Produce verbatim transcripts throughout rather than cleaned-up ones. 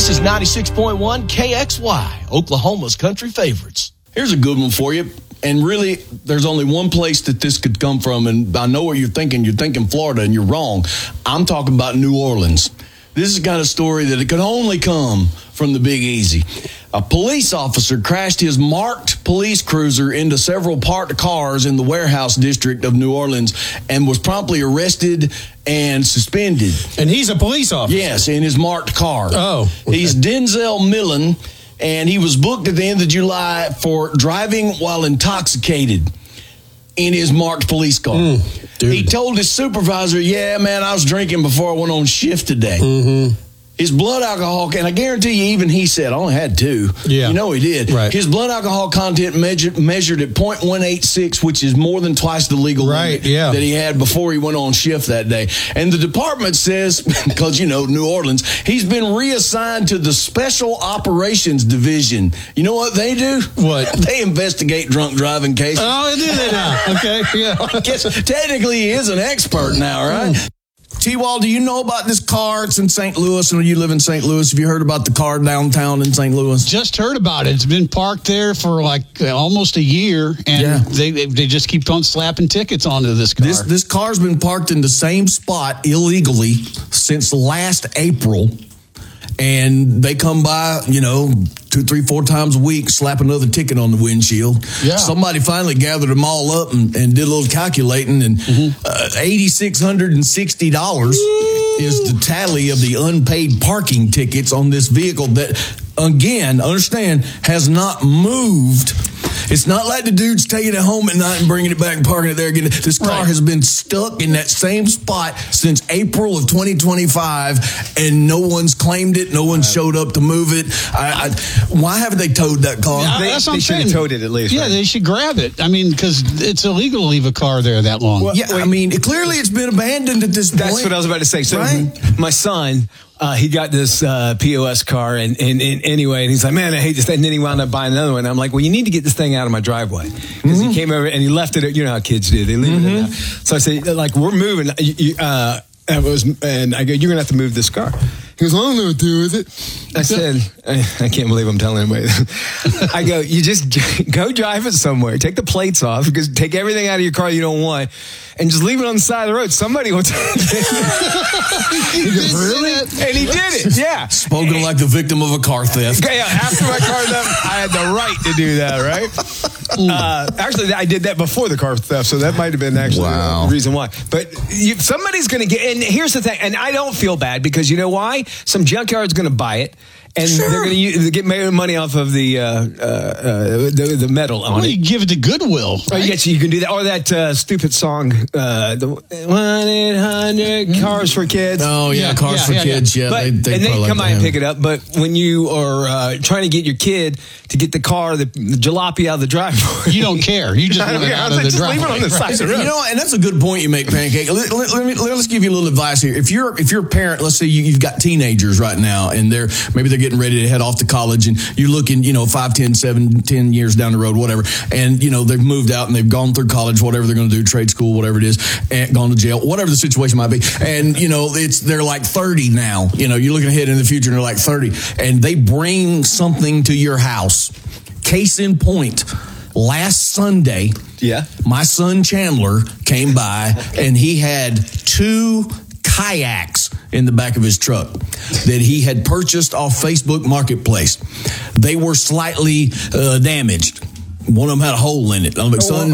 This is ninety-six point one K X Y, Oklahoma's country favorites. Here's a good one for you. And really, there's only one place that this could come from. And I know what you're thinking. You're thinking Florida, and you're wrong. I'm talking about New Orleans. This is the kind of story that it could only come from the Big Easy. A police officer crashed his marked police cruiser into several parked cars in the warehouse district of New Orleans and was promptly arrested and suspended. And he's a police officer? Yes, in his marked car. Oh. Okay. He's Denzel Millen, and he was booked at the end of July for driving while intoxicated in his marked police car. Mm, he told his supervisor, yeah, man, I was drinking before I went on shift today. Mm-hmm. His blood alcohol, and I guarantee you, even he said, I only had two. Yeah. You know he did. Right. His blood alcohol content measured, measured at point one eight six, which is more than twice the legal right, limit yeah. that he had before he went on shift that day. And the department says, because, you know, New Orleans, he's been reassigned to the Special Operations Division. You know what they do? What? They investigate drunk driving cases. Oh, they do they now? Okay, yeah. I guess technically he is an expert now, right? Mm. T-Wall, do you know about this car? It's in Saint Louis, and you live in Saint Louis. Have you heard about the car downtown in Saint Louis? Just heard about it. It's been parked there for like uh, almost a year, and yeah. they they just keep on slapping tickets onto this car. This, this car's been parked in the same spot illegally since last April, and they come by, you know, two, three, four times a week, slap another ticket on the windshield. Yeah. Somebody finally gathered them all up and, and did a little calculating, and mm-hmm. uh, eight thousand six hundred sixty dollars is the tally of the unpaid parking tickets on this vehicle that, again, understand, has not moved. It's not like the dude's taking it home at night and bringing it back and parking it there again. This car right. has been stuck in that same spot since April of twenty twenty-five, and no one's claimed it. No one showed up to move it. I, I, why haven't they towed that car? Yeah, they that's what they I'm should saying. have towed it at least. Yeah, right? they should grab it. I mean, because it's illegal to leave a car there that long. Well, yeah, wait. I mean, clearly it's been abandoned at this point. That's what I was about to say. So right? my son... Uh, he got this uh, P O S car, and, and, and anyway, and he's like, man, I hate this thing. And then he wound up buying another one. I'm like, well, you need to get this thing out of my driveway. Because mm-hmm. he came over and he left it, you know how kids do. They leave mm-hmm. it in there. So I say, like, we're moving. You, uh, and, it was, and I go, you're going to have to move this car. He goes, I don't know what to do with it. I said, I, I can't believe I'm telling him. I go, you just go drive it somewhere. Take the plates off, because take everything out of your car you don't want, and just leave it on the side of the road. Somebody will take it. He goes, really? And he did it, yeah. Spoken and, like the victim of a car theft. Yeah, after my car theft, I had the right to do that, right? Uh, actually, I did that before the car theft, so that might have been actually wow. the reason why. But you, somebody's going to get, and here's the thing, and I don't feel bad, because you know why? Some junkyard's going to buy it, and sure. they're going to get money off of the uh, uh, the, the metal on well, it. You give it to Goodwill. Right? Oh, yes, you can do that. Or that uh, stupid song, uh, the one eight hundred Cars for Kids. Oh, yeah, yeah Cars yeah, for yeah, Kids. Yeah, yeah. But, they, they and they come like by and pick it up. But when you are uh, trying to get your kid to get the car, the, the jalopy out of the driveway, you don't care. You just want it out of the just driveway. Leave it on the side of the road. You know, and that's a good point you make, Pancake. Let, let, let me, let's give you a little advice here. If you're if you're a parent, let's say you, you've got teenagers right now, and they're maybe they're getting ready to head off to college, and you're looking, you know, five, ten, seven, ten years down the road, whatever, and you know they've moved out and they've gone through college, whatever they're going to do, trade school, whatever it is, and gone to jail, whatever the situation might be, and you know it's they're like thirty now. You know, you're looking ahead in the future, and they're like thirty, and they bring something to your house. Case in point, last Sunday, yeah, my son Chandler came by, and he had two kayaks in the back of his truck that he had purchased off Facebook Marketplace. They were slightly uh, damaged. One of them had a hole in it. I'm like, son,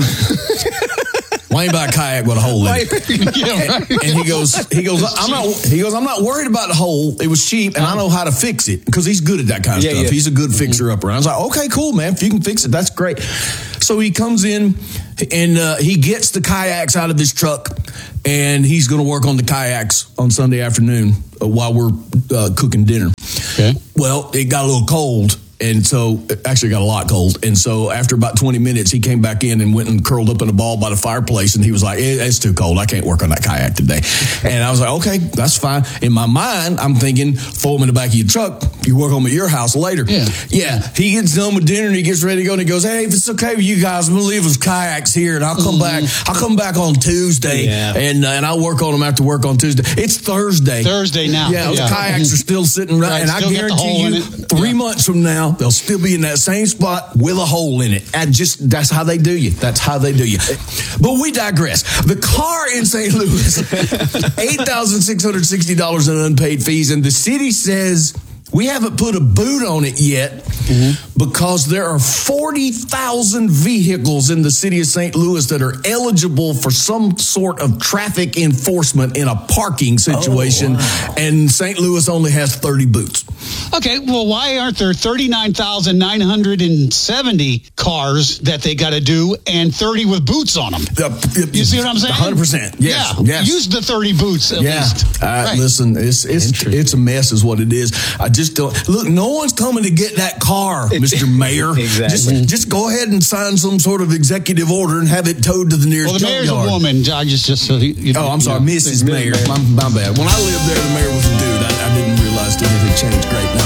why ain't buy a kayak with a hole in it? Yeah, right. And he goes, he goes, I'm not. He goes, I'm not worried about the hole. It was cheap, and I know how to fix it, because he's good at that kind of yeah, stuff. Yeah. He's a good fixer upper. I was like, okay, cool, man. If you can fix it, that's great. So he comes in, and uh, he gets the kayaks out of his truck, and he's going to work on the kayaks on Sunday afternoon uh, while we're uh, cooking dinner. Okay. Well, it got a little cold And so, actually got a lot cold. And so after about twenty minutes, he came back in and went and curled up in a ball by the fireplace. And he was like, it, it's too cold. I can't work on that kayak today. And I was like, okay, that's fine. In my mind, I'm thinking, throw him in the back of your truck. You work on them at your house later. Yeah. Yeah. He gets done with dinner and he gets ready to go. And he goes, hey, if it's okay with you guys, I'm going to leave those kayaks here and I'll come mm-hmm. back. I'll come back on Tuesday yeah. and uh, and I'll work on them after work on Tuesday. It's Thursday. Thursday now. Yeah. Those yeah. kayaks are still sitting right. right and I guarantee you, three yeah. months from now, they'll still be in that same spot with a hole in it. And just, that's how they do you. That's how they do you. But we digress. The car in Saint Louis, eight thousand six hundred sixty dollars in unpaid fees. And the city says, we haven't put a boot on it yet mm-hmm. because there are forty thousand vehicles in the city of Saint Louis that are eligible for some sort of traffic enforcement in a parking situation. Oh, wow. And Saint Louis only has thirty boots. Okay, well, why aren't there thirty-nine thousand nine hundred seventy cars that they got to do and thirty with boots on them? Uh, you see what I'm saying? one hundred percent. Yes. Yeah. Yes. Use the thirty boots at yeah. least. Uh, right. Listen, it's it's it's a mess is what it is. I just don't look. No one's coming to get that car, Mister Mayor. Exactly. Just, just go ahead and sign some sort of executive order and have it towed to the nearest Well, the mayor's junkyard. a woman. I just just so you know, oh, I'm sorry, you know, Missus Mayor. My, my bad. When I lived there, the mayor was a dude. I, I didn't realize that it had changed. Great now.